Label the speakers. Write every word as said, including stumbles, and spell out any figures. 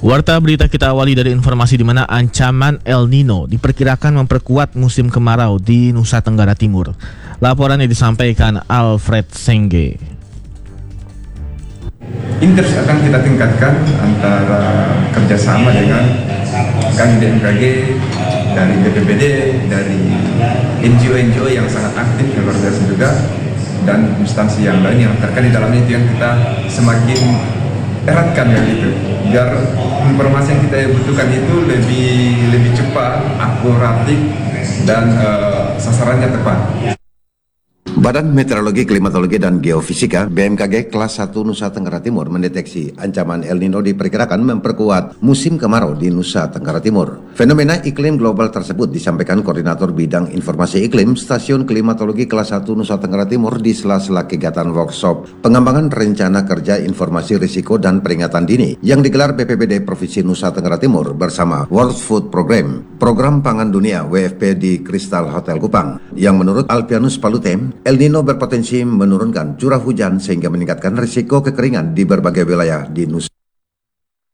Speaker 1: Warta berita kita awali dari informasi di mana ancaman El Nino diperkirakan memperkuat musim kemarau di Nusa Tenggara Timur. Laporannya disampaikan Alfred Sengge.
Speaker 2: Inters akan kita tingkatkan antara kerjasama dengan kami B M K G, dari B P B D, dari N G O-N G O yang sangat aktif yang luar biasa juga, dan instansi yang lain yang terkait di dalamnya. Itu yang kita semakin eratkan ya gitu, biar informasi yang kita butuhkan itu lebih lebih cepat, akuratif, dan uh, sasarannya tepat.
Speaker 3: Badan Meteorologi, Klimatologi, dan Geofisika B M K G kelas satu Nusa Tenggara Timur mendeteksi ancaman El Nino diperkirakan memperkuat musim kemarau di Nusa Tenggara Timur. Fenomena iklim global tersebut disampaikan Koordinator Bidang Informasi Iklim Stasiun Klimatologi kelas satu Nusa Tenggara Timur di sela-sela kegiatan workshop pengembangan rencana kerja informasi risiko dan peringatan dini yang digelar B P B D Provinsi Nusa Tenggara Timur bersama World Food Program, Program Pangan Dunia W F P di Crystal Hotel Kupang, yang menurut Alpianus Palutem, El Nino berpotensi menurunkan curah hujan sehingga meningkatkan risiko kekeringan di berbagai wilayah di Nusa